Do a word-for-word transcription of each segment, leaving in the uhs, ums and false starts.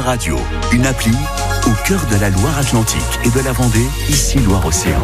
Radio, une appli au cœur de la Loire-Atlantique et de la Vendée, ici Loire-Océan.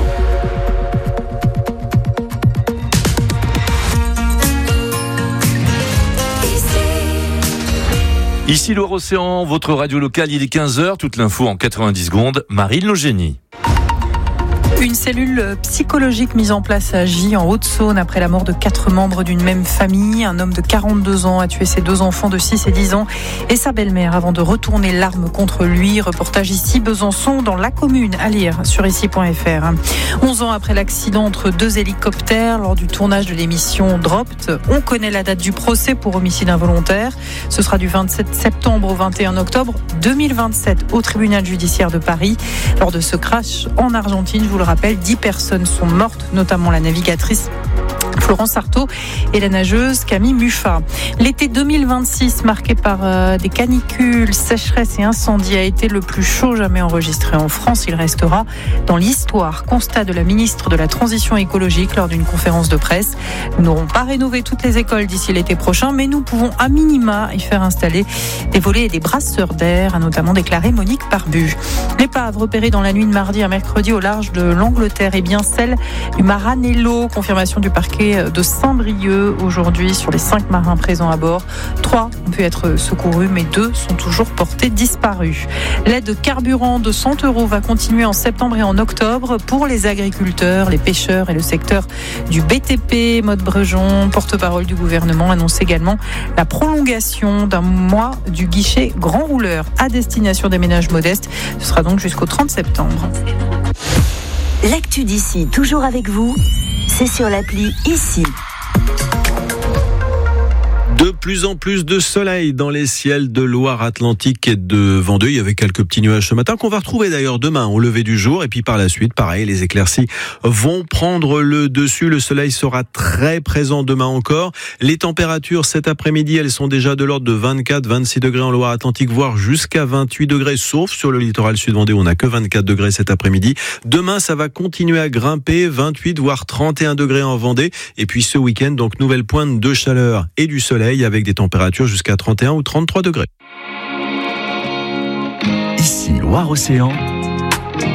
Ici Loire-Océan, votre radio locale, il est quinze heures, toute l'info en quatre-vingt-dix secondes, Marine Logénie. Une cellule psychologique mise en place à Gy, en Haute-Saône, après la mort de quatre membres d'une même famille. Un homme de quarante-deux ans a tué ses deux enfants de six et dix ans et sa belle-mère avant de retourner l'arme contre lui. Reportage ici, Besançon, dans la commune, à lire sur ici point f r. onze ans après l'accident entre deux hélicoptères lors du tournage de l'émission Dropped, on connaît la date du procès pour homicide involontaire. Ce sera du vingt-sept septembre au vingt et un octobre deux mille vingt-sept au tribunal judiciaire de Paris. Lors de ce crash en Argentine, je vous le rappelle, dix personnes sont mortes, notamment la navigatrice Florence Artaud et la nageuse Camille Muffat. L'été deux mille vingt-six, marqué par euh, des canicules, sécheresses et incendies, a été le plus chaud jamais enregistré en France. Il restera dans l'histoire. Constat de la ministre de la Transition écologique lors d'une conférence de presse. Nous n'aurons pas rénové toutes les écoles d'ici l'été prochain, mais nous pouvons à minima y faire installer des volets et des brasseurs d'air, a notamment déclaré Monique Barbu. L'épave repérée dans la nuit de mardi à mercredi au large de l'Angleterre est bien celle du Maranello. Confirmation du parquet de Saint-Brieuc aujourd'hui sur les cinq marins présents à bord. Trois ont pu être secourus, mais deux sont toujours portés disparus. L'aide carburant de cent euros va continuer en septembre et en octobre pour les agriculteurs, les pêcheurs et le secteur du B T P. Maude Brejon, porte-parole du gouvernement, annonce également la prolongation d'un mois du guichet grand rouleur à destination des ménages modestes. Ce sera donc jusqu'au trente septembre. L'actu d'ici, toujours avec vous, c'est sur l'appli Ici. De plus en plus de soleil dans les ciels de Loire-Atlantique et de Vendée. Il y avait quelques petits nuages ce matin qu'on va retrouver d'ailleurs demain au lever du jour. Et puis par la suite, pareil, les éclaircies vont prendre le dessus. Le soleil sera très présent demain encore. Les températures cet après-midi, elles sont déjà de l'ordre de vingt-quatre, vingt-six degrés en Loire-Atlantique, voire jusqu'à vingt-huit degrés, sauf sur le littoral sud-vendée où on n'a que vingt-quatre degrés cet après-midi. Demain, ça va continuer à grimper, vingt-huit voire trente et un degrés en Vendée. Et puis ce week-end, donc nouvelle pointe de chaleur et du soleil, avec des températures jusqu'à trente et un ou trente-trois degrés. Ici Loire-Océan,